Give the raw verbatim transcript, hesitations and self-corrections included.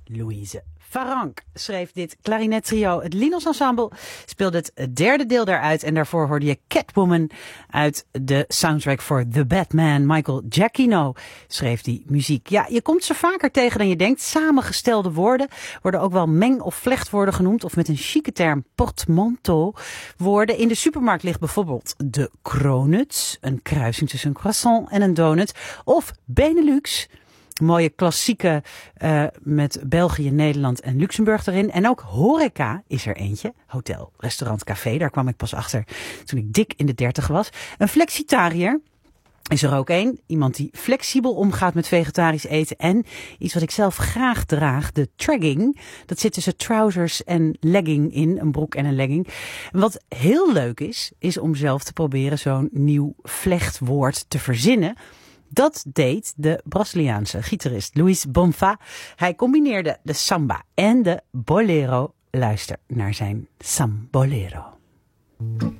Louise Farranc schreef dit klarinettrio. Het Linos Ensemble speelde het derde deel daaruit. En daarvoor hoorde je Catwoman uit de soundtrack voor The Batman. Michael Giacchino schreef die muziek. Ja, je komt ze vaker tegen dan je denkt. Samengestelde woorden worden ook wel meng- of vlechtwoorden genoemd. Of met een chique term portmanteau woorden. In de supermarkt ligt bijvoorbeeld de Kronuts. Een kruising tussen een croissant en een donut. Of Benelux. Mooie klassieke uh, met België, Nederland en Luxemburg erin. En ook horeca is er eentje. Hotel, restaurant, café. Daar kwam ik pas achter toen ik dik in de dertig was. Een flexitariër is er ook een. Iemand die flexibel omgaat met vegetarisch eten. En iets wat ik zelf graag draag, de tragging. Dat zit tussen trousers en legging in. Een broek en een legging. En wat heel leuk is, is om zelf te proberen zo'n nieuw vlechtwoord te verzinnen. Dat deed de Braziliaanse gitarist Luis Bonfá. Hij combineerde de samba en de bolero. Luister naar zijn sambolero.